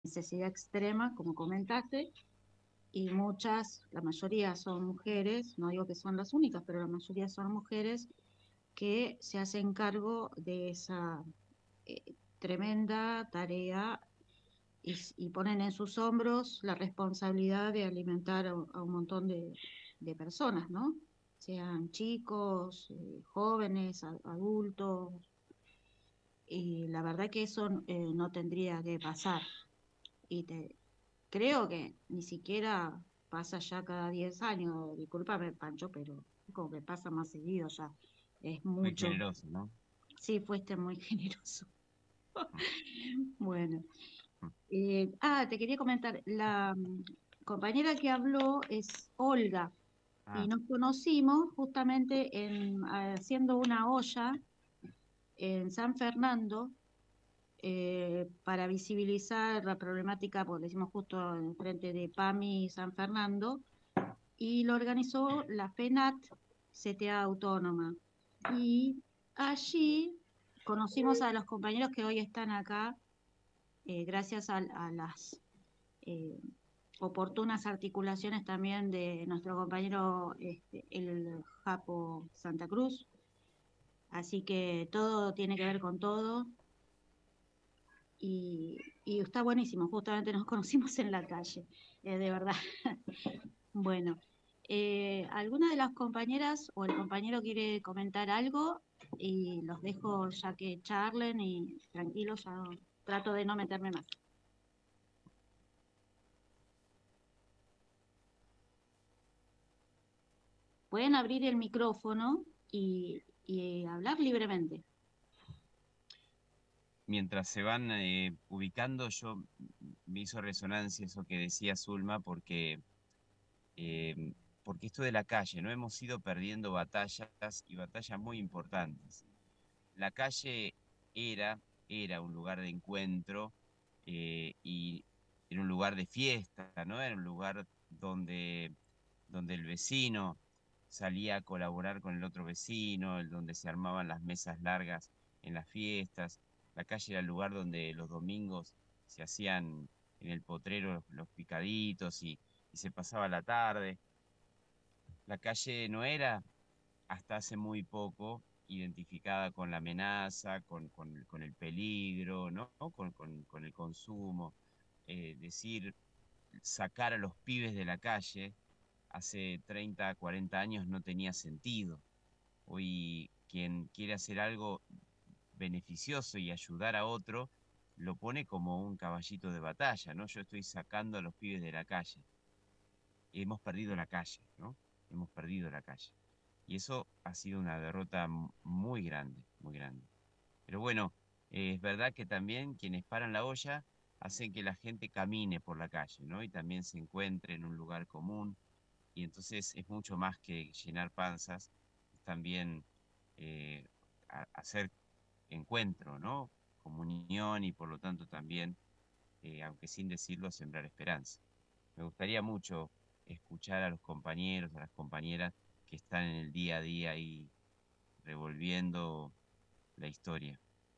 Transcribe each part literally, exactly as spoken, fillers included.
necesidad extrema, como comentaste, y muchas, la mayoría son mujeres, no digo que son las únicas, pero la mayoría son mujeres que se hacen cargo de esa eh, tremenda tarea y, y ponen en sus hombros la responsabilidad de alimentar a, a un montón de, de personas, ¿no? Sean chicos, eh, jóvenes, a- adultos, y la verdad que eso eh, no tendría que pasar. Y te, creo que ni siquiera pasa ya cada diez años, discúlpame, Pancho, pero como que pasa más seguido ya, es Muy mucho. generoso, ¿no? Sí, fuiste muy generoso. Mm, Bueno, mm. eh, ah, te quería comentar, la mm, compañera que habló es Olga y Ah, nos conocimos justamente en, haciendo una olla en San Fernando eh, para visibilizar la problemática, porque lo hicimos justo enfrente de PAMI y San Fernando, y lo organizó la FENAT C T A Autónoma. Y allí conocimos a los compañeros que hoy están acá, eh, gracias a, a las eh, oportunas articulaciones también de nuestro compañero este, el Japo Santa Cruz. Así que todo tiene que ver con todo y, y está buenísimo. Justamente nos conocimos en la calle, eh, de verdad. Bueno, eh, ¿alguna de las compañeras o el compañero quiere comentar algo? Y los dejo ya que charlen y tranquilos, ya trato de no meterme más. Pueden abrir el micrófono y, y hablar libremente. Mientras se van eh, ubicando, yo m- me hizo resonancia eso que decía Zulma, porque, eh, porque esto de la calle, ¿no? Hemos ido perdiendo batallas y batallas muy importantes. La calle era, era un lugar de encuentro eh, y era un lugar de fiesta, ¿no? Era un lugar donde, donde el vecino salía a colaborar con el otro vecino, el donde se armaban las mesas largas en las fiestas. La calle era el lugar donde los domingos se hacían en el potrero los, los picaditos y, y se pasaba la tarde. La calle no era hasta hace muy poco identificada con la amenaza, con, con- con el peligro, ¿no? Con, con- con el consumo. Eh, decir, sacar a los pibes de la calle hace treinta, cuarenta años no tenía sentido. Hoy quien quiere hacer algo beneficioso y ayudar a otro, lo pone como un caballito de batalla, ¿no? Yo estoy sacando a los pibes de la calle. Hemos perdido la calle, ¿no? Hemos perdido la calle. Y eso ha sido una derrota m- muy grande, muy grande. Pero bueno, eh, es verdad que también quienes paran la olla hacen que la gente camine por la calle, ¿no? Y también se encuentre en un lugar común. Y entonces es mucho más que llenar panzas, es también eh, a- hacer encuentro, ¿no? Comunión y por lo tanto también, eh, aunque sin decirlo, sembrar esperanza. Me gustaría mucho escuchar a los compañeros, a las compañeras que están en el día a día ahí revolviendo la historia.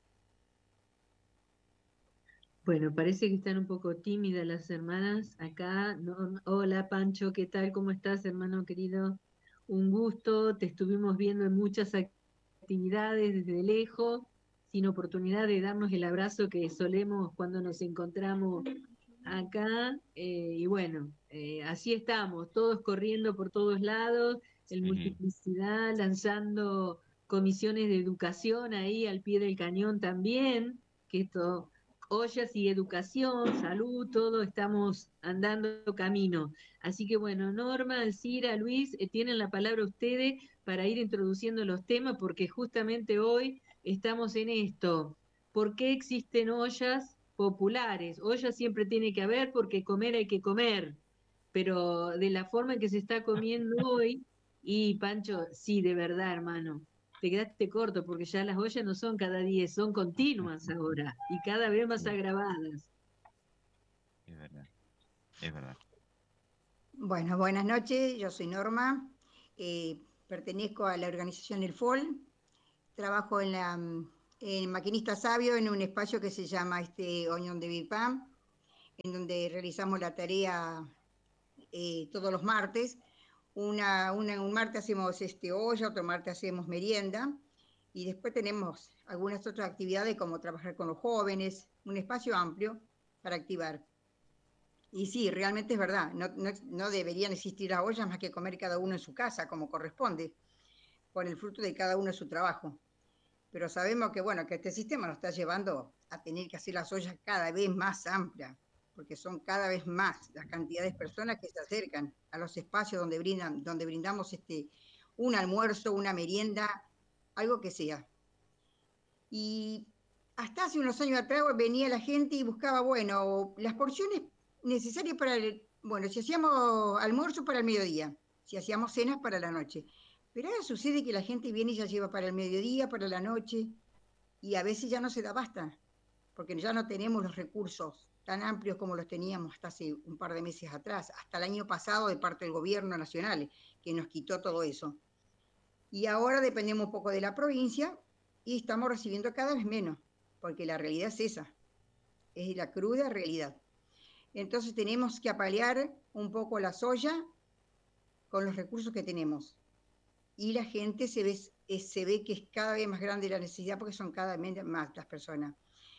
Bueno, parece que están un poco tímidas las hermanas acá. No, no- hola Pancho, ¿qué tal? ¿Cómo estás, hermano querido? Un gusto, te estuvimos viendo en muchas ac- actividades desde lejos, sin oportunidad de darnos el abrazo que solemos cuando nos encontramos acá. Eh, y bueno, eh, así estamos, todos corriendo por todos lados, en Sí, multiplicidad, lanzando comisiones de educación ahí al pie del cañón también, que esto ollas y educación, salud, todo estamos andando camino. Así que bueno, Norma, Alcira, Luis, eh, tienen la palabra ustedes para ir introduciendo los temas, porque justamente hoy estamos en esto. ¿Por qué existen ollas populares? Ollas siempre tiene que haber porque comer hay que comer, pero de la forma en que se está comiendo hoy, y Pancho, sí, de verdad, hermano, te quedaste corto porque ya las ollas no son cada diez, son continuas ahora y cada vez más sí, agravadas. es verdad, es verdad. Bueno, buenas noches, yo soy Norma, eh, pertenezco a la organización El F O L, trabajo en la en Maquinista Sabio en un espacio que se llama este Oñón de Vipam. en donde realizamos la tarea eh, todos los martes. Una, una, un martes hacemos este, olla, otro martes hacemos merienda, y después tenemos algunas otras actividades como trabajar con los jóvenes, un espacio amplio para activar. Y sí, realmente es verdad, no, no, no deberían existir las ollas más que comer cada uno en su casa, como corresponde, por el fruto de cada uno de su trabajo. Pero sabemos que, bueno, que este sistema nos está llevando a tener que hacer las ollas cada vez más amplias, porque son cada vez más las cantidades de personas que se acercan a los espacios donde, brindan, donde brindamos este, un almuerzo, una merienda, algo que sea. Y hasta hace unos años atrás venía la gente y buscaba, bueno, las porciones necesarias para el, bueno, si hacíamos almuerzo para el mediodía, si hacíamos cenas para la noche. Pero ahora sucede que la gente viene y ya lleva para el mediodía, para la noche, y a veces ya no se da basta, porque ya no tenemos los recursos tan amplios como los teníamos hasta hace un par de meses atrás, hasta el año pasado de parte del gobierno nacional, que nos quitó todo eso. Y ahora dependemos un poco de la provincia y estamos recibiendo cada vez menos, porque la realidad es esa, es la cruda realidad. Entonces tenemos que apalear un poco la soya con los recursos que tenemos. Y la gente se ve, se ve que es cada vez más grande la necesidad porque son cada vez más las personas.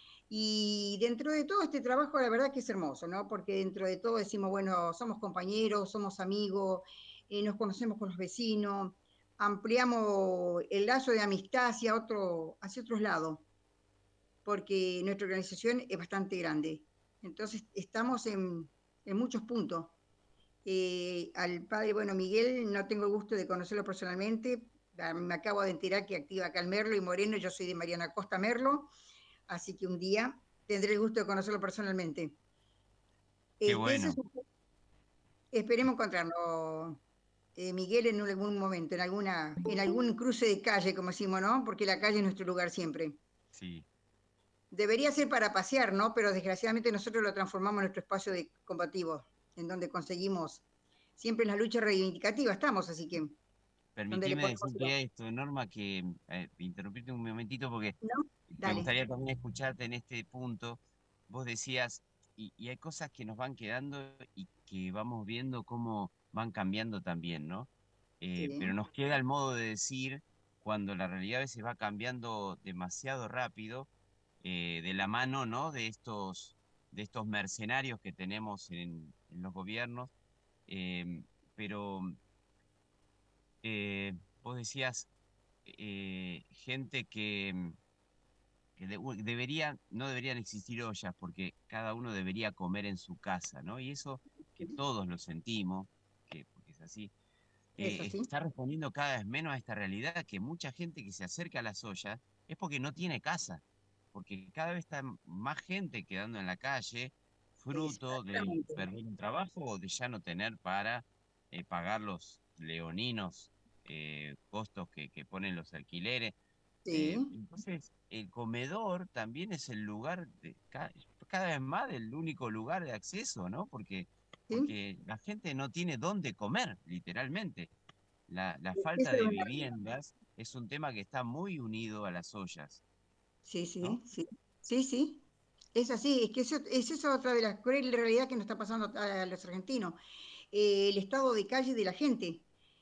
Y dentro de todo este trabajo, la verdad que es hermoso, ¿no? Porque dentro de todo decimos, bueno, somos compañeros, somos amigos, eh, nos conocemos con los vecinos, ampliamos el lazo de amistad hacia, otro, hacia otros lados, porque nuestra organización es bastante grande. Entonces, estamos en, en muchos puntos. Eh, al padre, bueno, Miguel, no tengo el gusto de conocerlo personalmente, me acabo de enterar que activa acá en Merlo y Moreno, yo soy de Mariana Costa Merlo, así que un día tendré el gusto de conocerlo personalmente. Qué Este, bueno. es, esperemos encontrarlo, eh, Miguel, en algún momento, en, alguna, en algún cruce de calle, como decimos, ¿no? Porque la calle es nuestro lugar siempre. Sí. Debería ser para pasear, ¿no? Pero desgraciadamente nosotros lo transformamos en nuestro espacio de combativo, en donde conseguimos siempre en la lucha reivindicativa estamos, así que... Permitime decirte esto, Norma, que eh, interrumpirte un momentito porque ¿No? me Dale. gustaría también escucharte en este punto. Vos decías, y, y hay cosas que nos van quedando y que vamos viendo cómo van cambiando también, ¿no? Eh, Sí. pero nos queda el modo de decir cuando la realidad a veces va cambiando demasiado rápido, eh, de la mano, ¿no? De estos, de estos mercenarios que tenemos en, en los gobiernos, eh, pero eh, vos decías eh, gente que, mm, que de- u- debería, no deberían existir ollas porque cada uno debería comer en su casa, ¿no? Y eso que todos lo sentimos, que porque es así, Eso eh, sí. está respondiendo cada vez menos a esta realidad que mucha gente que se acerca a las ollas es porque no tiene casa, porque cada vez está más gente quedando en la calle, fruto de Exactamente. perder un trabajo o de ya no tener para eh, pagar los leoninos eh, costos que, que ponen los alquileres. Eh, Sí, entonces, el comedor también es el lugar, de, cada, cada vez más el único lugar de acceso, ¿no? Porque, sí. porque la gente no tiene dónde comer, literalmente. La, la falta Eso es de una... viviendas es un tema que está muy unido a las ollas, Sí, ¿no? sí, sí. Sí, sí. Es así, es que eso, es eso otra de las crueles realidades que nos está pasando a los argentinos. Eh, el estado de calle de la gente.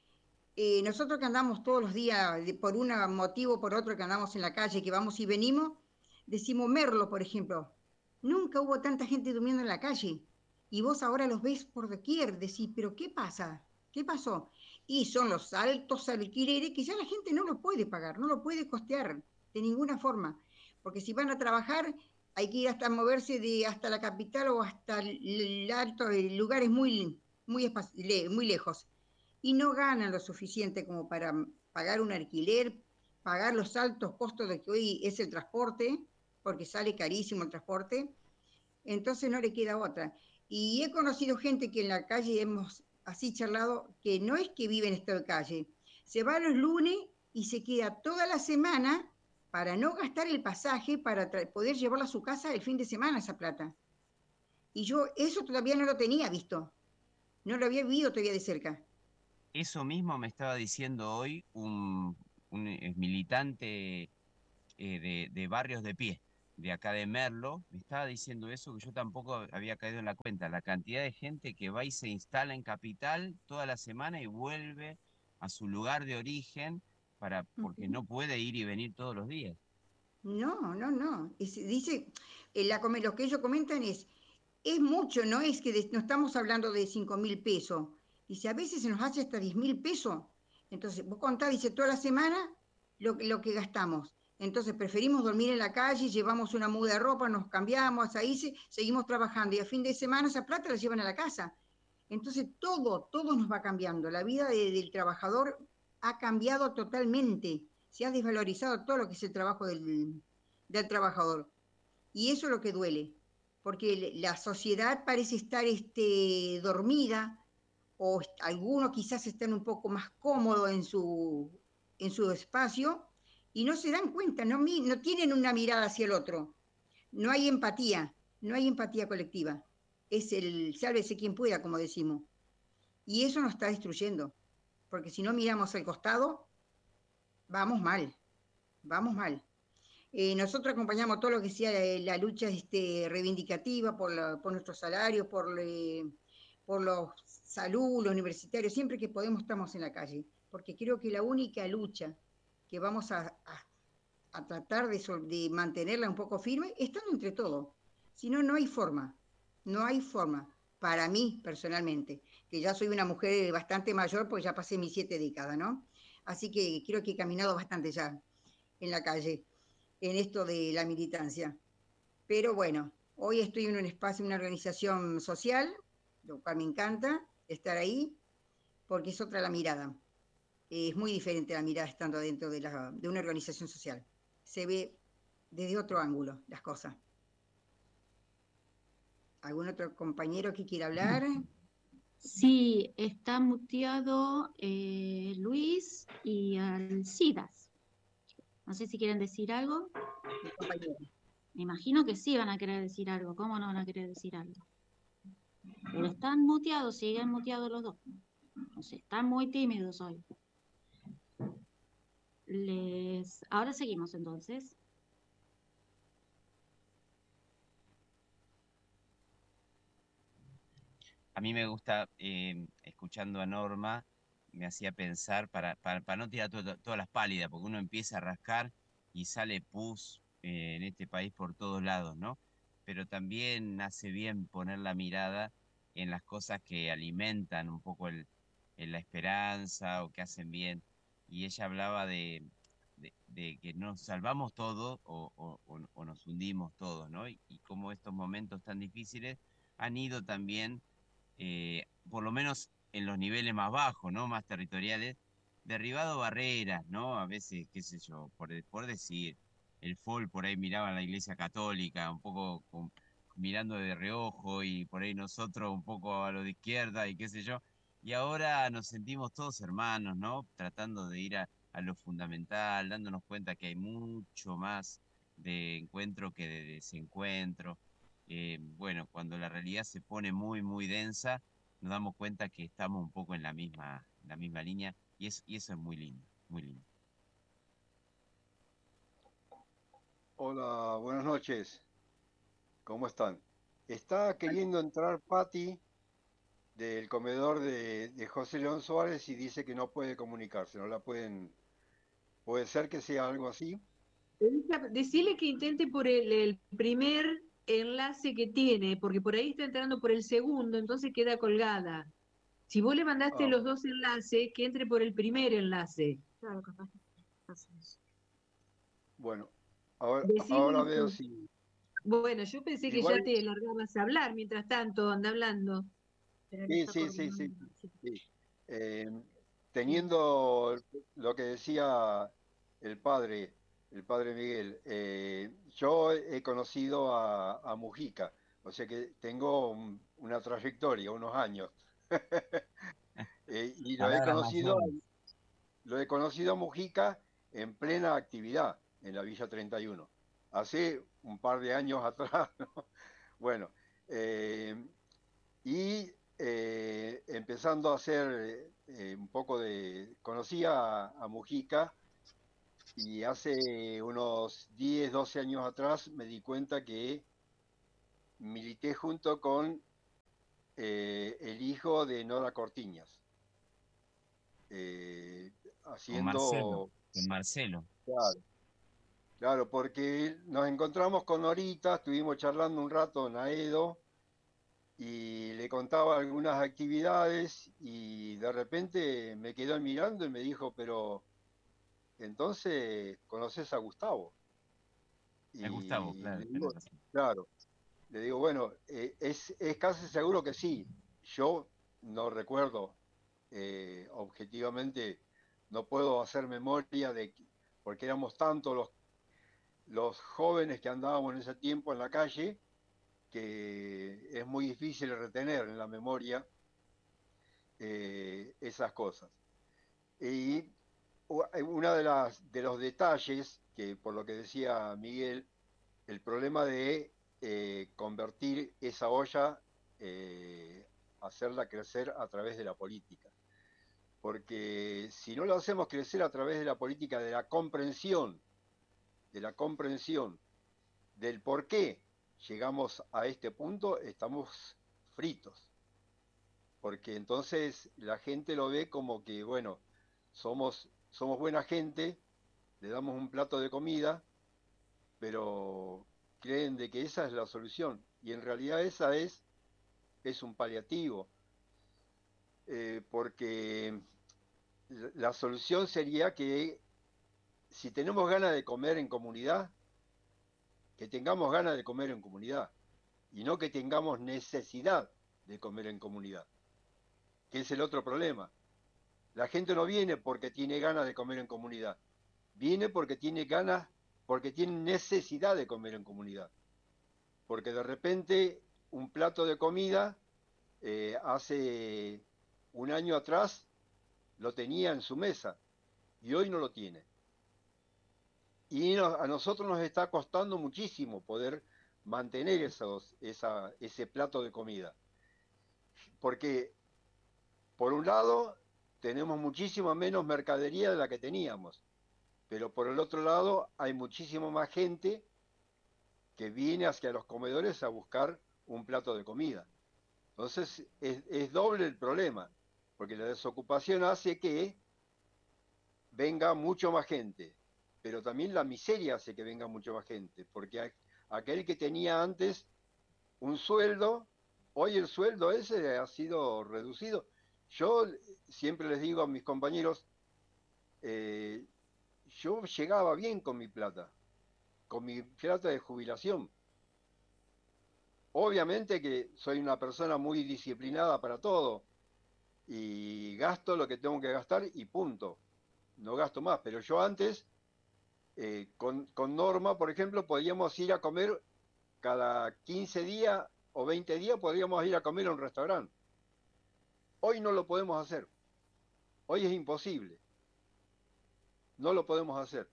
Eh, nosotros que andamos todos los días, de- por un motivo o por otro que andamos en la calle, que vamos y venimos, decimos Merlo, por ejemplo. Nunca hubo tanta gente durmiendo en la calle. Y vos ahora los ves por doquier, decís, pero ¿qué pasa? ¿Qué pasó? Y son los altos alquileres que ya la gente no lo puede pagar, no lo puede costear de ninguna forma. Porque si van a trabajar, hay que ir hasta moverse de hasta la capital o hasta el alto, lugares muy, muy, muy lejos y no ganan lo suficiente como para pagar un alquiler, pagar los altos costos de que hoy es el transporte, porque sale carísimo el transporte, entonces no le queda otra. Y he conocido gente que en la calle hemos así charlado, que no es que vive en estado de calle, se va los lunes y se queda toda la semana para no gastar el pasaje, para poder llevarla a su casa el fin de semana esa plata. Y yo eso todavía no lo tenía visto, no lo había vivido todavía de cerca. Eso mismo me estaba diciendo hoy un, un eh, militante eh, de, de Barrios de Pie, de acá de Merlo, me estaba diciendo eso, que yo tampoco había caído en la cuenta, la cantidad de gente que va y se instala en Capital toda la semana y vuelve a su lugar de origen para, porque Ujú. no puede ir y venir todos los días. No, no, no. Es- dice, eh, la, come- lo que ellos comentan es, es mucho, no es que de- no estamos hablando de cinco mil pesos. Dice, a veces se nos hace hasta diez mil pesos. Entonces, vos contás, dice, toda la semana lo, que- lo que gastamos. Entonces, preferimos dormir en la calle, llevamos una muda de ropa, nos cambiamos, ahí se- seguimos trabajando y a fin de semana esa plata la llevan a la casa. Entonces, todo, todo nos va cambiando. La vida de- del trabajador ha cambiado totalmente. Se ha desvalorizado todo lo que es el trabajo del, del trabajador. Y eso es lo que duele, porque la sociedad parece estar este, dormida, o algunos quizás están un poco más cómodos en su, en su espacio, y no se dan cuenta, no, no tienen una mirada hacia el otro. No hay empatía, no hay empatía colectiva. Es el sálvese quien pueda, como decimos. Y eso nos está destruyendo, porque si no miramos al costado, vamos mal, vamos mal. Eh, nosotros acompañamos todo lo que sea la, la lucha este, reivindicativa por, la, por nuestros salarios, por, le, por los salud, los universitarios, siempre que podemos estamos en la calle, porque creo que la única lucha que vamos a, a, a tratar de, de mantenerla un poco firme, estando entre todos. Si no, no hay forma, no hay forma, para mí personalmente, que ya soy una mujer bastante mayor, pues ya pasé mis siete décadas, ¿no? Así que creo que he caminado bastante ya en la calle, en esto de la militancia. Pero bueno, hoy estoy en un espacio, en una organización social, lo cual me encanta estar ahí, porque es otra la mirada. Es muy diferente la mirada estando dentro de, la, de una organización social. Se ve desde otro ángulo las cosas. ¿Algún otro compañero que quiera hablar? Sí, está muteado eh, Luis y Alcidas. No sé si quieren decir algo. Mi compañero. Me imagino que sí van a querer decir algo. ¿Cómo no van a querer decir algo? Pero están muteados, siguen muteados los dos. O sea, están muy tímidos hoy. Les... Ahora seguimos entonces. A mí me gusta, eh, escuchando a Norma, me hacía pensar, para, para, para no tirar to- todas las pálidas, porque uno empieza a rascar y sale pus eh, en este país por todos lados, ¿no? Pero también hace bien poner la mirada en las cosas que alimentan un poco el, el- la esperanza o que hacen bien. Y ella hablaba de, de, de que nos salvamos todos o, o- o- o nos hundimos todos, ¿no? Y, y cómo estos momentos tan difíciles han ido también, eh, por lo menos en los niveles más bajos, ¿no? Más territoriales, derribado barreras, ¿no? A veces, qué sé yo, por, de- por decir, el F O L por ahí miraba a la Iglesia Católica, un poco con- mirando de reojo, y por ahí nosotros un poco a lo de izquierda y qué sé yo, y ahora nos sentimos todos hermanos, ¿no? Tratando de ir a, a lo fundamental, dándonos cuenta que hay mucho más de encuentro que de desencuentro. Eh, bueno, cuando la realidad se pone muy, muy densa, nos damos cuenta que estamos un poco en la misma, en la misma línea, y, es, y eso es muy lindo, muy lindo. Hola, buenas noches. ¿Cómo están? Está queriendo entrar Patti del comedor de, de José León Suárez y dice que no puede comunicarse, no la pueden. ¿Puede ser que sea algo así? Decirle que intente por el, el primer enlace que tiene, porque por ahí está entrando por el segundo, entonces queda colgada. Si vos le mandaste Ah, los dos enlaces, que entre por el primer enlace. Claro, capaz que pasa eso. bueno, ahora, ahora Decirle veo que, si. bueno, yo pensé que ya Igual, te largabas a hablar, mientras tanto anda hablando. Pero él sí, está sí, sí, sí, coordinando. Sí. sí. Eh, Sí. teniendo lo que decía el padre, el padre Miguel, eh, yo he conocido a, a Mujica, o sea que tengo un- una trayectoria, unos años. Eh, y lo he Palabras conocido, mayores. lo he conocido a Mujica en plena actividad en la Villa treinta y uno, hace un par de años atrás, ¿no? Bueno, eh, y eh, empezando a hacer eh, un poco de. Conocí a, a Mujica Y hace unos diez, doce años atrás me di cuenta que milité junto con eh, el hijo de Nora Cortiñas, eh, Con Marcelo, haciendo... con Marcelo. Claro, claro, porque nos encontramos con Norita, estuvimos charlando un rato en Aedo y le contaba algunas actividades y de repente me quedó mirando y me dijo, pero entonces conoces a Gustavo. A Gustavo, Y claro, le tenés digo, razón. claro, le digo, bueno, eh, es, es casi seguro que sí. Yo no recuerdo eh, objetivamente, no puedo hacer memoria de, porque éramos tantos los, los jóvenes que andábamos en ese tiempo en la calle, que es muy difícil retener en la memoria eh, esas cosas. Y uno de, las, de los detalles, que por lo que decía Miguel, el problema de eh, convertir esa olla, eh, hacerla crecer a través de la política. Porque si no lo hacemos crecer a través de la política, de la comprensión, de la comprensión del por qué llegamos a este punto, estamos fritos. Porque entonces la gente lo ve como que, bueno, somos, somos buena gente, le damos un plato de comida, pero creen de que esa es la solución. Y en realidad esa es, es un paliativo, eh, porque la solución sería que si tenemos ganas de comer en comunidad, que tengamos ganas de comer en comunidad y no que tengamos necesidad de comer en comunidad, que es el otro problema. La gente no viene porque tiene ganas de comer en comunidad, viene porque tiene ganas, porque tiene necesidad de comer en comunidad, porque de repente un plato de comida eh, hace un año atrás lo tenía en su mesa y hoy no lo tiene. Y no, a nosotros nos está costando muchísimo poder mantener esos, esa, ese plato de comida. Porque, por un lado, tenemos muchísima menos mercadería de la que teníamos. Pero por el otro lado, hay muchísima más gente que viene hacia los comedores a buscar un plato de comida. Entonces, es, es doble el problema. Porque la desocupación hace que venga mucho más gente, pero también la miseria hace que venga mucho más gente, porque aquel que tenía antes un sueldo, hoy el sueldo ese ha sido reducido. Yo siempre les digo a mis compañeros, eh, yo llegaba bien con mi plata, con mi plata de jubilación. Obviamente que soy una persona muy disciplinada para todo y gasto lo que tengo que gastar y punto. No gasto más, pero yo antes Eh, con, con Norma, por ejemplo, podíamos ir a comer cada quince días o veinte días, podríamos ir a comer a un restaurante. Hoy no lo podemos hacer. Hoy es imposible. No lo podemos hacer.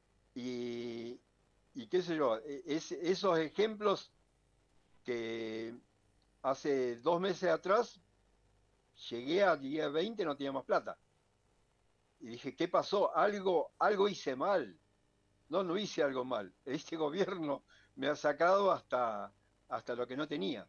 Y, y qué sé yo, es, esos ejemplos que hace dos meses atrás llegué a día veinte, no tenía más plata. Y dije, ¿qué pasó? Algo, algo hice mal. No, no hice algo mal. Este gobierno me ha sacado hasta, hasta lo que no tenía.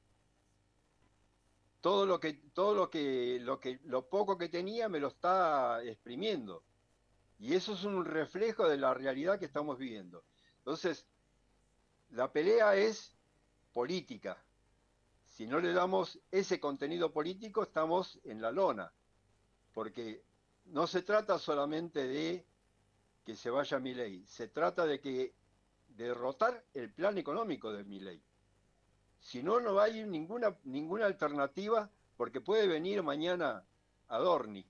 Todo lo que, todo lo que, lo que, lo poco que tenía me lo está exprimiendo. Y eso es un reflejo de la realidad que estamos viviendo. Entonces, la pelea es política. Si no le damos ese contenido político, estamos en la lona. Porque no se trata solamente de que se vaya Milei, se trata de que derrotar el plan económico de Milei. Si no, no hay ninguna, ninguna alternativa, porque puede venir mañana Adorni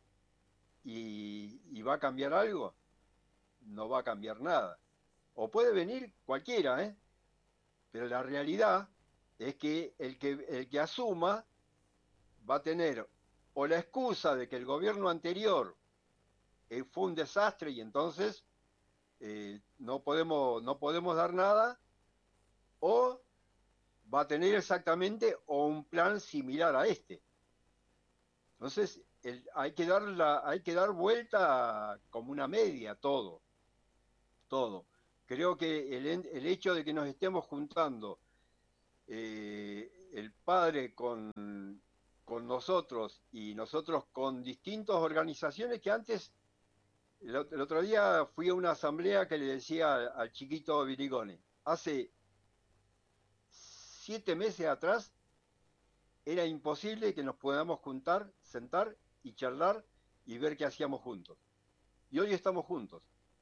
y, y va a cambiar algo, no va a cambiar nada. O puede venir cualquiera, ¿eh? Pero la realidad es que el que, el que asuma va a tener o la excusa de que el gobierno anterior eh, fue un desastre y entonces eh, no, podemos, no podemos dar nada, o va a tener exactamente o un plan similar a este. Entonces, el, hay, que dar la, hay que dar vuelta como una media todo. todo. Creo que el, el hecho de que nos estemos juntando eh, el padre con, con nosotros y nosotros con distintas organizaciones que antes, el, el otro día fui a una asamblea que le decía al, al chiquito Virigone, hace siete meses atrás era imposible que nos podamos juntar, sentar y charlar y ver qué hacíamos juntos. Y hoy estamos juntos.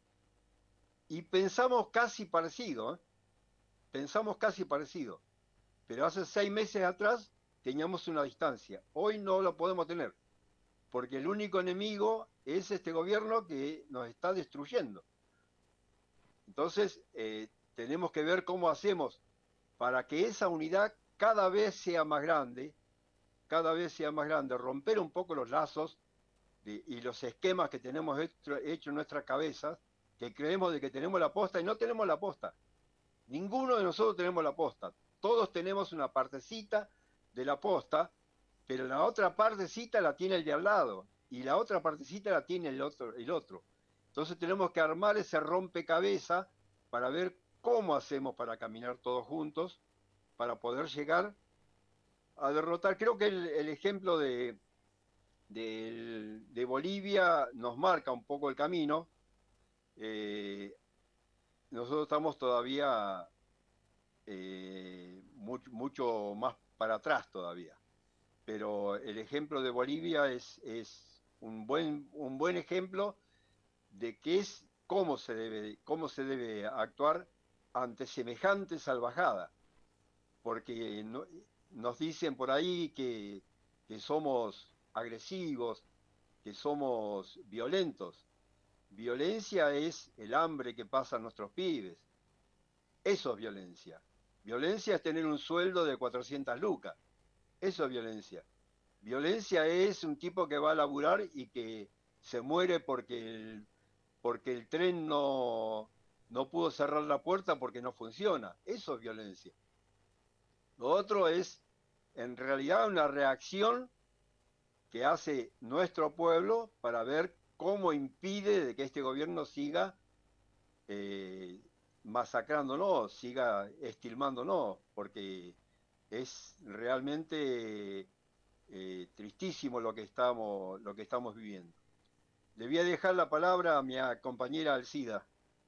Y pensamos casi parecido, ¿eh? Pensamos casi parecido. Pero hace seis meses atrás teníamos una distancia. Hoy no lo podemos tener. Porque el único enemigo es este gobierno que nos está destruyendo. Entonces, eh, tenemos que ver cómo hacemos para que esa unidad cada vez sea más grande, cada vez sea más grande, romper un poco los lazos de, y los esquemas que tenemos hecho, hecho en nuestras cabezas, que creemos de que tenemos la posta y no tenemos la posta. Ninguno de nosotros tenemos la posta. Todos tenemos una partecita de la posta, pero la otra partecita la tiene el de al lado y la otra partecita la tiene el otro, el otro. Entonces tenemos que armar ese rompecabezas para ver cómo hacemos para caminar todos juntos, para poder llegar a derrotar. Creo que el, el ejemplo de, de, de Bolivia nos marca un poco el camino. Eh, nosotros estamos todavía eh, mucho, mucho más para atrás todavía, pero el ejemplo de Bolivia es, es un, buen, un buen ejemplo de qué es, cómo se debe, cómo se debe actuar ante semejante salvajada, porque no, nos dicen por ahí que, que somos agresivos, que somos violentos. Violencia es el hambre que pasan nuestros pibes. Eso es violencia. Violencia es tener un sueldo de cuatrocientas lucas. Eso es violencia. Violencia es un tipo que va a laburar y que se muere porque el, porque el tren no, no pudo cerrar la puerta porque no funciona. Eso es violencia. Lo otro es, en realidad, una reacción que hace nuestro pueblo para ver cómo impide de que este gobierno siga eh, masacrándonos, siga estilmándonos, porque es realmente eh, tristísimo lo que estamos, lo que estamos viviendo. Le voy a dejar la palabra a mi compañera Alcida.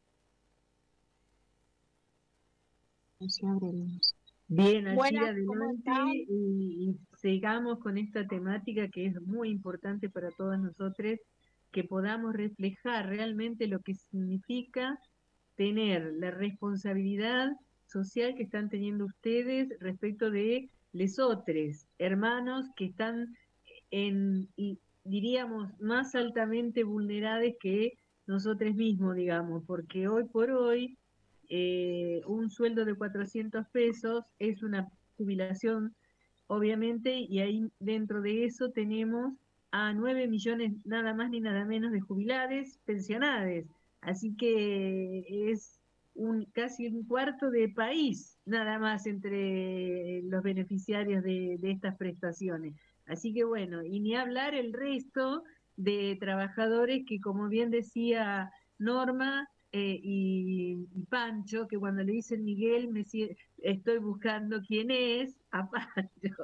Bien, Alcida, Buenas, adelante ¿cómo están? y, y sigamos con esta temática que es muy importante para todos nosotros, que podamos reflejar realmente lo que significa tener la responsabilidad social que están teniendo ustedes respecto de lesotres, hermanos que están en, y diríamos, más altamente vulnerables que nosotros mismos, digamos, porque hoy por hoy eh, un sueldo de cuatrocientos pesos es una jubilación, obviamente, y ahí dentro de eso tenemos a nueve millones nada más ni nada menos de jubilados, pensionados. Así que es un casi un cuarto de país nada más entre los beneficiarios de, de estas prestaciones. Así que bueno, y ni hablar el resto de trabajadores que, como bien decía Norma, eh, y, y Pancho, que cuando le dicen Miguel, me estoy buscando quién es, a Pancho.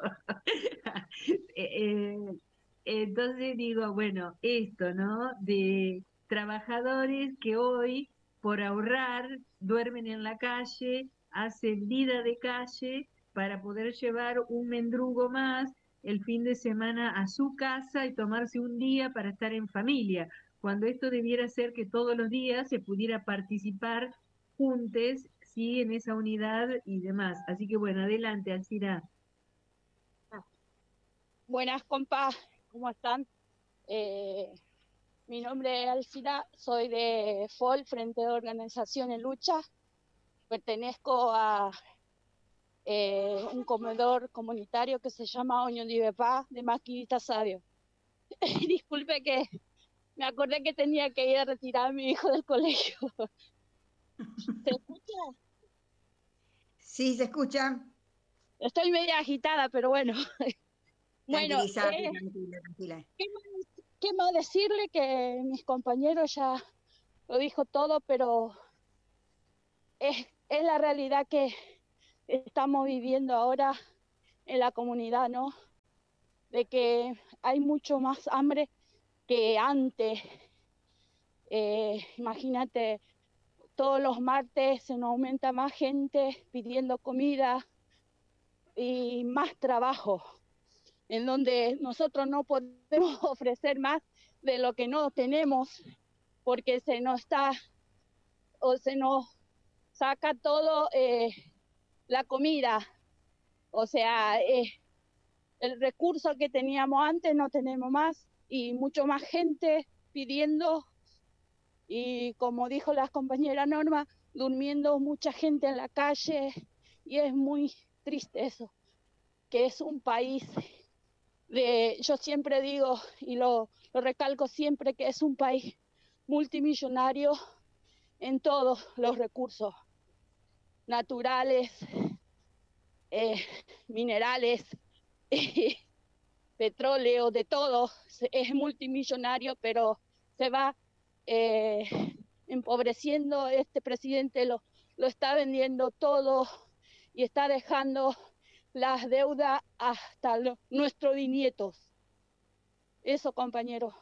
eh, entonces digo, bueno, esto, ¿no? De trabajadores que hoy, por ahorrar, duermen en la calle, hacen vida de calle para poder llevar un mendrugo más el fin de semana a su casa y tomarse un día para estar en familia, cuando esto debiera ser que todos los días se pudiera participar juntos, sí, en esa unidad y demás. Así que bueno, adelante, Alcira. Buenas, compas, ¿cómo están? Eh, mi nombre es Alcira, soy de F O L, Frente de Organización en Lucha. Pertenezco a eh, un comedor comunitario que se llama Oño de Paz de Maquinita Sadio. Disculpe que me acordé que tenía que ir a retirar a mi hijo del colegio. ¿Se escucha? Sí, se escucha. Estoy media agitada, pero bueno. Bueno, Tranquilízate, eh, tranquila, tranquila. ¿qué más, qué más decirle? Que mis compañeros ya lo dijo todo, pero es, es la realidad que estamos viviendo ahora en la comunidad, ¿no? De que hay mucho más hambre que antes. Eh, imagínate, todos los martes se nos aumenta más gente pidiendo comida y más trabajo, en donde nosotros no podemos ofrecer más de lo que no tenemos, porque se nos está, o se nos saca todo eh, la comida. O sea, eh, el recurso que teníamos antes no tenemos más, y mucho más gente pidiendo, y como dijo la compañera Norma, durmiendo mucha gente en la calle, y es muy triste eso, que es un país de, yo siempre digo y lo, lo recalco siempre, que es un país multimillonario en todos los recursos naturales, eh, minerales, eh, petróleo, de todo. Es multimillonario, pero se va eh, empobreciendo. Este presidente lo, lo está vendiendo todo y está dejando las deudas hasta lo, nuestros bisnietos. Eso, compañero.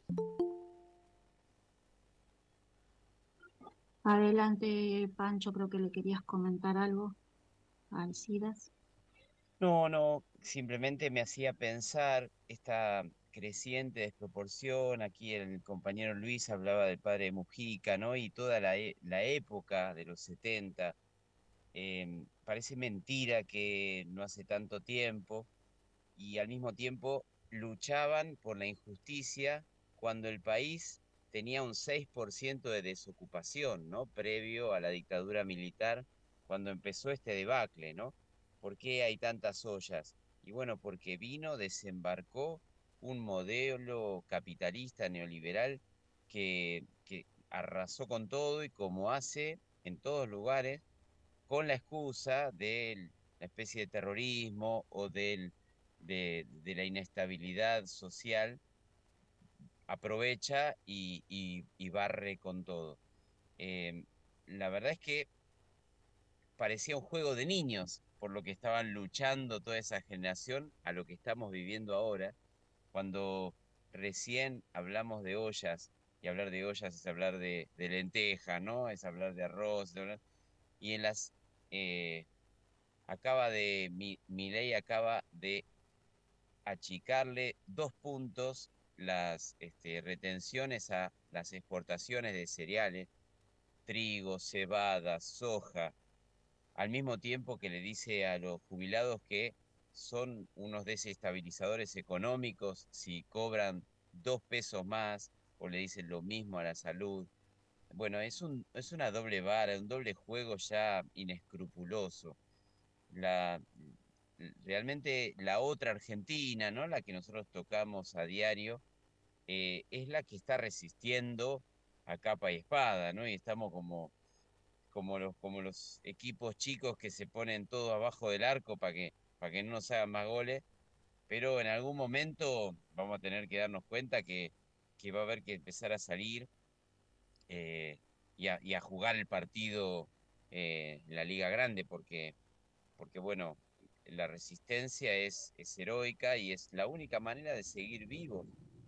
Adelante, Pancho, creo que le querías comentar algo a Alcides. No, no, simplemente me hacía pensar esta creciente desproporción. Aquí el compañero Luis hablaba del padre de Mujica, ¿no? Y toda la, e- la época de los setenta. Em, parece mentira que no hace tanto tiempo y al mismo tiempo luchaban por la injusticia cuando el país tenía un seis por ciento de desocupación, ¿no? Previo a la dictadura militar, cuando empezó este debacle, ¿no? ¿Por qué hay tantas ollas? Y bueno, porque vino, desembarcó un modelo capitalista neoliberal que, que arrasó con todo, y como hace en todos lugares, con la excusa de la especie de terrorismo o del, de, de la inestabilidad social, aprovecha y, y- y barre con todo. Eh, la verdad es que parecía un juego de niños por lo que estaban luchando toda esa generación a lo que estamos viviendo ahora, cuando recién hablamos de ollas, y hablar de ollas es hablar de, de lenteja, ¿no? Es hablar de arroz, de hablar- y en las... eh, acaba de, mi, Milei acaba de achicarle dos puntos las este, retenciones a las exportaciones de cereales, trigo, cebada, soja, al mismo tiempo que le dice a los jubilados que son unos desestabilizadores económicos si cobran dos pesos más, o le dicen lo mismo a la salud. Bueno, es un, es una doble vara, un doble juego ya inescrupuloso. La, realmente la otra Argentina, ¿no? La que nosotros tocamos a diario, eh, es la que está resistiendo a capa y espada, ¿no? Y estamos como, como los, como los equipos chicos que se ponen todo abajo del arco para que, para que no nos hagan más goles, pero en algún momento vamos a tener que darnos cuenta que, que va a haber que empezar a salir, eh, y, a, y a jugar el partido, eh, en la Liga Grande, porque porque bueno, la resistencia es, es heroica y es la única manera de seguir vivo,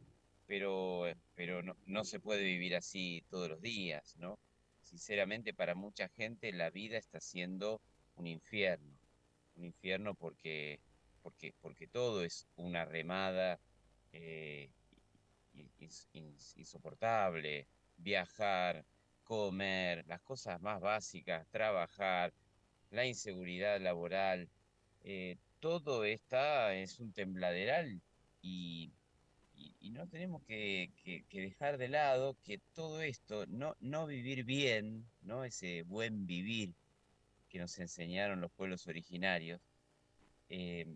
pero, eh, pero no, no se puede vivir así todos los días, ¿no? Sinceramente, para mucha gente la vida está siendo un infierno, un infierno porque, porque, porque todo es una remada, eh, in- ins- ins- insoportable, viajar, comer, las cosas más básicas, trabajar, la inseguridad laboral, eh, todo está, es un tembladeral, y, y- y no tenemos que, que- que dejar de lado que todo esto, no, no vivir bien, ¿no? Ese buen vivir que nos enseñaron los pueblos originarios, eh,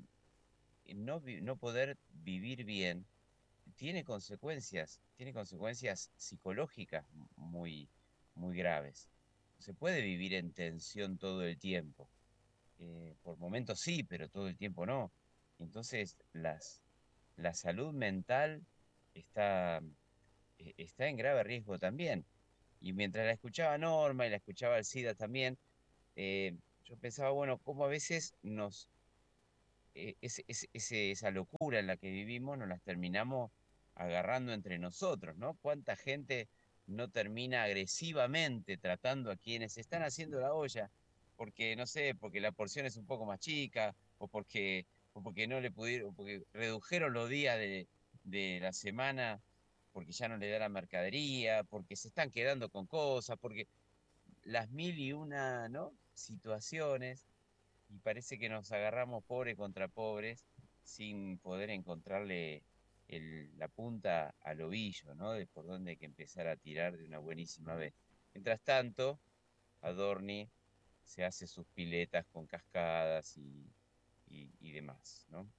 no, vi- no poder vivir bien tiene consecuencias, tiene consecuencias psicológicas muy, muy graves. No se puede vivir en tensión todo el tiempo. Eh, por momentos sí, pero todo el tiempo no. Entonces, las, la salud mental está, eh, está en grave riesgo también. Y mientras la escuchaba Norma y la escuchaba Alcida también, eh, yo pensaba, bueno, cómo a veces nos, eh, ese- ese- ese- esa locura en la que vivimos nos las terminamos agarrando entre nosotros, ¿no? ¿Cuánta gente no termina agresivamente tratando a quienes están haciendo la olla? Porque, no sé, porque la porción es un poco más chica, o porque, o porque no le pudieron, porque redujeron los días de, de la semana, porque ya no le da la mercadería, porque se están quedando con cosas, porque las mil y una, ¿no? Situaciones, y parece que nos agarramos pobres contra pobres sin poder encontrarle el- la punta al ovillo, ¿no? De por dónde hay que empezar a tirar de una buenísima vez. Mientras tanto, Adorni se hace sus piletas con cascadas y, y- y demás, ¿no?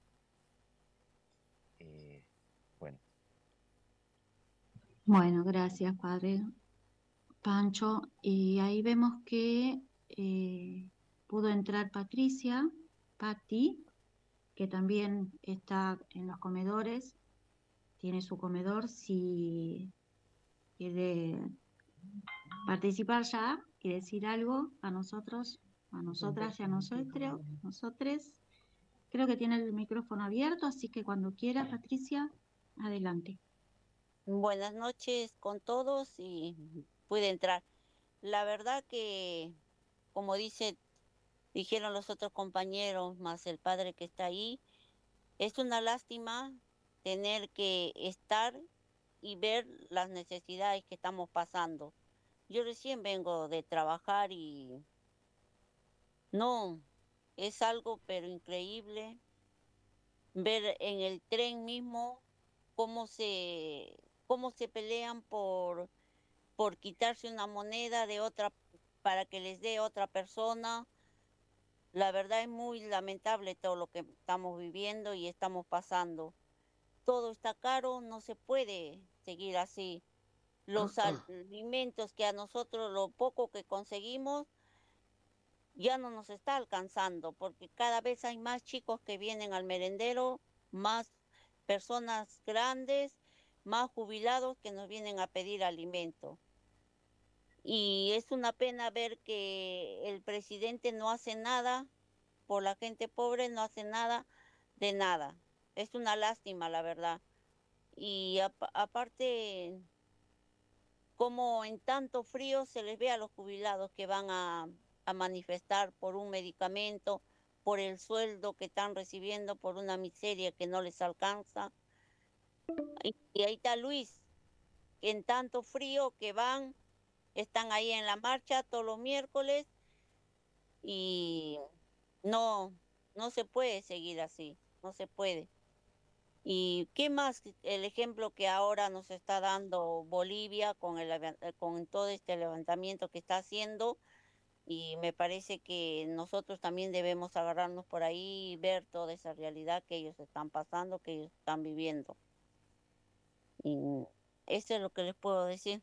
Eh, bueno, Bueno, gracias, padre Pancho. Y ahí vemos que eh, pudo entrar Patricia, Patti, que también está en los comedores, tiene su comedor. Si quiere participar ya y decir algo a nosotros, a nosotras y a nosotros, nosotros, creo que tiene el micrófono abierto, así que cuando quiera, Patricia, adelante. Buenas noches con todos y pude entrar. La verdad que, como dice, dijeron los otros compañeros, más el padre que está ahí, es una lástima tener que estar y ver las necesidades que estamos pasando. Yo recién vengo de trabajar y no, es algo pero increíble ver en el tren mismo cómo se, cómo se pelean por por quitarse una moneda de otra para que les dé otra persona. La verdad es muy lamentable todo lo que estamos viviendo y estamos pasando. Todo está caro, no se puede seguir así. Los alimentos que a nosotros lo poco que conseguimos ya no nos está alcanzando porque cada vez hay más chicos que vienen al merendero, más personas grandes, más jubilados que nos vienen a pedir alimento. Y es una pena ver que el presidente no hace nada por la gente pobre, no hace nada de nada. Es una lástima, la verdad. Y apa- aparte, como en tanto frío se les ve a los jubilados que van a, a manifestar por un medicamento, por el sueldo que están recibiendo, por una miseria que no les alcanza. Y, y ahí está Luis, en tanto frío que van, están ahí en la marcha todos los miércoles y no, no se puede seguir así, no se puede. ¿Y qué más el ejemplo que ahora nos está dando Bolivia con el, leva- eh, con todo este levantamiento que está haciendo? Y me parece que nosotros también debemos agarrarnos por ahí y ver toda esa realidad que ellos están pasando, que ellos están viviendo. Y eso es lo que les puedo decir.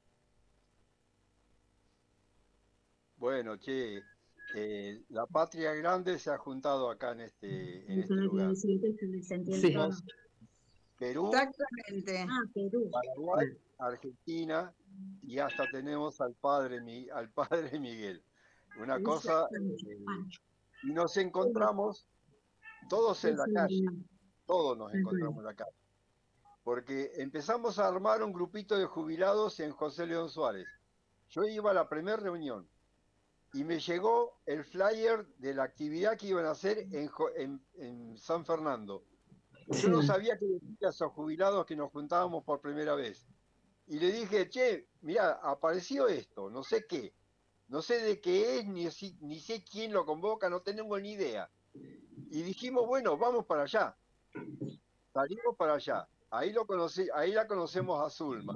Bueno, che, eh, la patria grande se ha juntado acá en este, en este Entonces, lugar. se entiende Sí. todo. Somos Perú, Exactamente. Ah, Perú. Paraguay, Argentina y hasta tenemos al padre, Mi- al padre Miguel. Una cosa, eh, Pancho. y nos encontramos todos en la calle, todos nos encontramos en la calle, porque empezamos a armar un grupito de jubilados en José León Suárez. Yo iba a la primera reunión y me llegó el flyer de la actividad que iban a hacer en, Jo- en- en San Fernando. Yo no Sí. sabía qué decir a esos jubilados que nos juntábamos por primera vez. Y le dije, che, mira, apareció esto, no sé qué, no sé de qué es, ni, si- ni sé quién lo convoca, no tengo ni idea. Y dijimos, bueno, vamos para allá. Salimos para allá. Ahí lo conocí, ahí la conocemos a Zulma.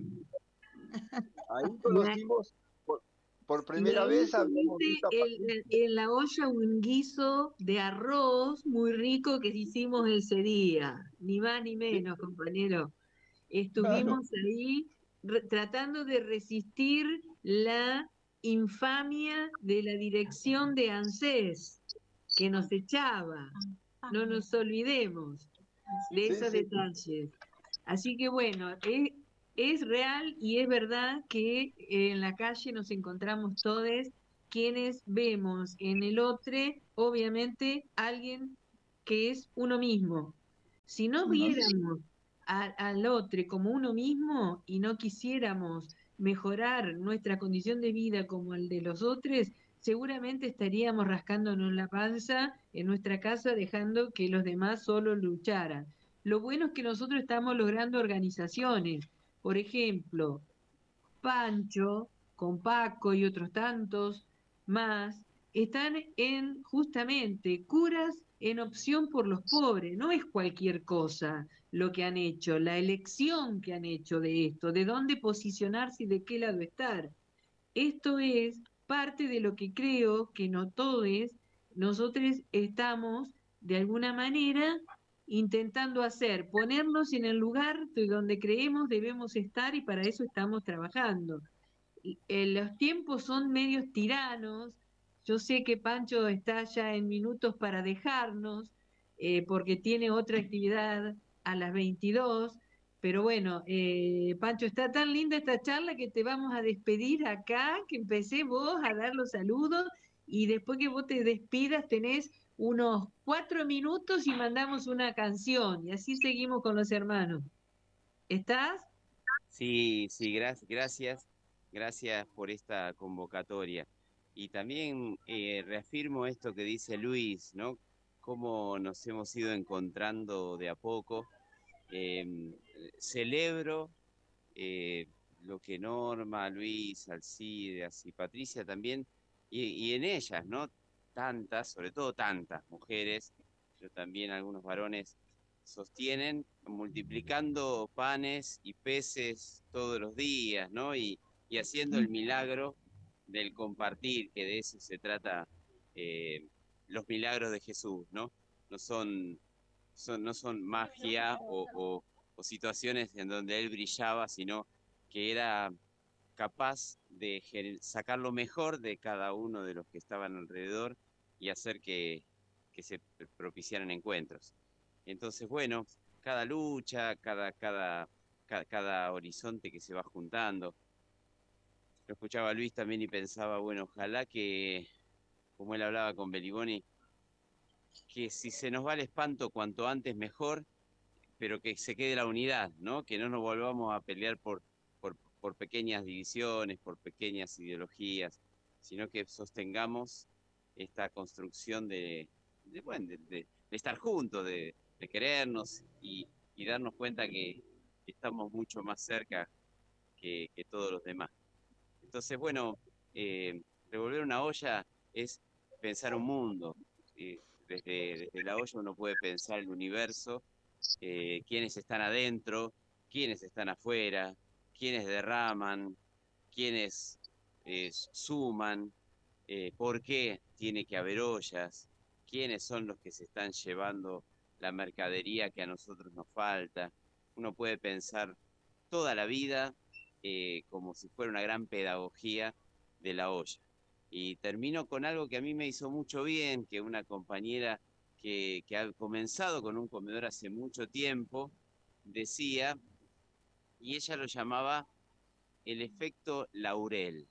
Ahí Y, a- conocimos por, por y primera ahí vez, habíamos tuviste visto a el- el- Patricia. en la olla un guiso de arroz muy rico que hicimos ese día, ni más ni Sí, menos, compañero. claro, Estuvimos ahí re- tratando de resistir la infamia de la dirección de ANSES que nos echaba. No nos olvidemos de sí, esos sí. detalles. Así que bueno, es, es real y es verdad que en la calle nos encontramos todos quienes vemos en el otro, obviamente, alguien que es uno mismo. Si no viéramos a, al otro como uno mismo y no quisiéramos mejorar nuestra condición de vida como el de los otros, seguramente estaríamos rascándonos la panza en nuestra casa dejando que los demás solo lucharan. Lo bueno es que nosotros estamos logrando organizaciones. Por ejemplo, Pancho, con Paco y otros tantos más, están en justamente curas en opción por los pobres. No es cualquier cosa lo que han hecho, la elección que han hecho de esto, de dónde posicionarse y de qué lado estar. Esto es parte de lo que creo que no todos, nosotros estamos de alguna manera intentando hacer, ponernos en el lugar de donde creemos debemos estar y para eso estamos trabajando. Y, eh, los tiempos son medios tiranos, yo sé que Pancho está ya en minutos para dejarnos, eh, porque tiene otra actividad a las veintidós, pero bueno, eh, Pancho, está tan linda esta charla que te vamos a despedir acá, que empecé vos a dar los saludos y después que vos te despidas tenés unos cuatro minutos y mandamos una canción y así seguimos con los hermanos. ¿Estás? Sí, sí, gracias, gracias, gracias por esta convocatoria. Y también eh, reafirmo esto que dice Luis, ¿no? Cómo nos hemos ido encontrando de a poco. Eh, celebro eh, lo que Norma, Luis, Alcides y Patricia también, y, y en ellas, ¿no? Tantas, sobre todo tantas mujeres, pero también algunos varones, sostienen multiplicando panes y peces todos los días, ¿no? Y, y haciendo el milagro del compartir, que de eso se trata eh, los milagros de Jesús, ¿no? No son, son, no son magia o, o, o situaciones en donde él brillaba, sino que era capaz de sacar lo mejor de cada uno de los que estaban alrededor y hacer que, que se propiciaran encuentros. Entonces, bueno, cada lucha, cada, cada, cada, cada horizonte que se va juntando. Lo escuchaba a Luis también y pensaba, bueno, ojalá que, como él hablaba con Beliboni, que si se nos va el espanto cuanto antes mejor, pero que se quede la unidad, ¿no? Que no nos volvamos a pelear por, por, por pequeñas divisiones, por pequeñas ideologías, sino que sostengamos esta construcción de, de, bueno, de, de, de estar juntos, de, de querernos y, y darnos cuenta que estamos mucho más cerca que, que todos los demás. Entonces, bueno, eh, revolver una olla es pensar un mundo. Eh, desde, desde la olla uno puede pensar el universo, eh, quiénes están adentro, quiénes están afuera, quiénes derraman, quiénes eh, suman, eh, por qué tiene que haber ollas, quiénes son los que se están llevando la mercadería que a nosotros nos falta. Uno puede pensar toda la vida eh, como si fuera una gran pedagogía de la olla. Y termino con algo que a mí me hizo mucho bien, que una compañera que, que ha comenzado con un comedor hace mucho tiempo decía, y ella lo llamaba el efecto laurel,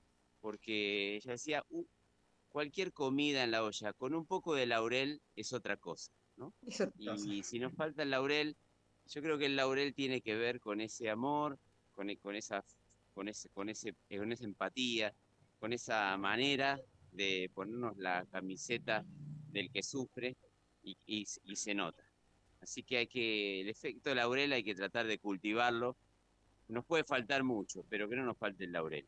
porque ella decía, uh, cualquier comida en la olla con un poco de laurel es otra cosa, ¿no? Es otra cosa. Y si nos falta el laurel, yo creo que el laurel tiene que ver con ese amor, con, con, esa, con, ese, con, ese, con esa empatía, con esa manera de ponernos la camiseta del que sufre y, y, y se nota. Así que hay que, el efecto laurel hay que tratar de cultivarlo. Nos puede faltar mucho, pero que no nos falte el laurel.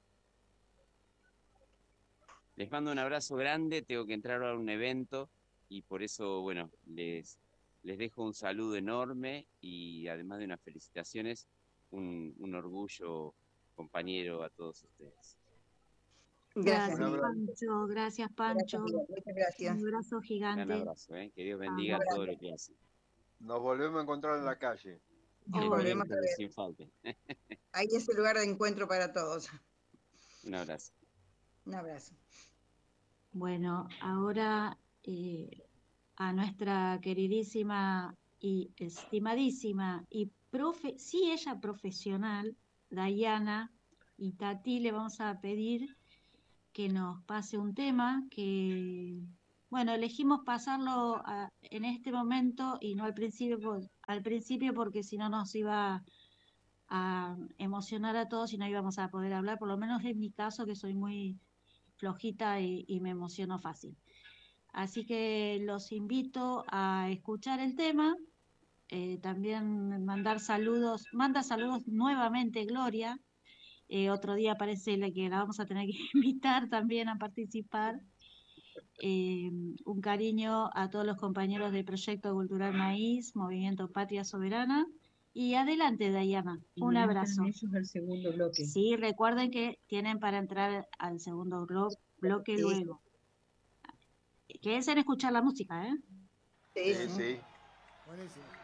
Les mando un abrazo grande, tengo que entrar a un evento y por eso, bueno, les, les dejo un saludo enorme y además de unas felicitaciones, un, un orgullo compañero a todos ustedes. Gracias, Gracias, Pancho. Gracias, Pancho. Gracias, muchas gracias. Un abrazo gigante. Un abrazo, ¿eh? Que Dios bendiga Ah, todo lo que hacen. Nos volvemos a encontrar en la calle. Nos Oh, volvemos a Siempre, ver. sin falta. Ahí es el lugar de encuentro para todos. Un abrazo. Un abrazo. Bueno, ahora eh, a nuestra queridísima y estimadísima y profe, sí ella profesional, Dayana y Tati, le vamos a pedir que nos pase un tema que, bueno, elegimos pasarlo a- en este momento y no al principio, por- al principio porque si no nos iba a emocionar a todos y no íbamos a poder hablar, por lo menos en mi caso, que soy muy flojita y, y me emociono fácil. Así que los invito a escuchar el tema, eh, también mandar saludos, manda saludos nuevamente Gloria, eh, otro día parece la que la vamos a tener que invitar también a participar. Eh, un cariño a todos los compañeros del Proyecto Cultural Maíz, Movimiento Patria Soberana. Y adelante, Dayana. Y Un entran abrazo. ellos al segundo bloque. Sí, recuerden que tienen para entrar al segundo blo- bloque Sí, luego. Quédense en escuchar la música, ¿eh? sí, Sí, sí. sí. Buenísimo.